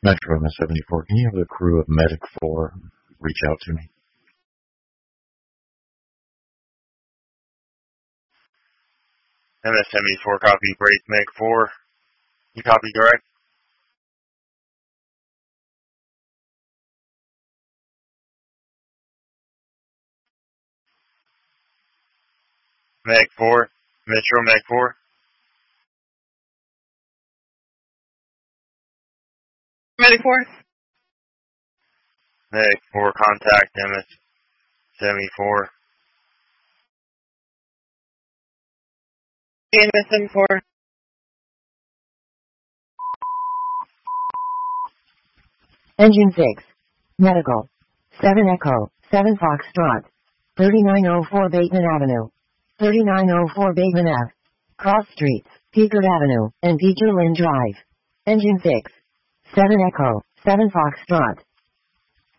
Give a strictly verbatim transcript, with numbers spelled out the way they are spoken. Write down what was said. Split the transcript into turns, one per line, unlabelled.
Metro M S seventy-four, can you have the crew of Medic four reach out to me?
M S seventy-four, copy. Brace Medic four. You copy direct? Medic four. Metro Medic four.
Medic four.
Medic four, contact M S seventy-four.
M S seventy-four.
Engine six. Medical. seven Echo, seven Foxtrot. thirty-nine oh four Bateman Avenue. thirty-nine oh four Bateman Ave. Cross Streets, Pickard Avenue, and Beecher Lynn Drive. Engine six. seven Echo, seven Foxtrot.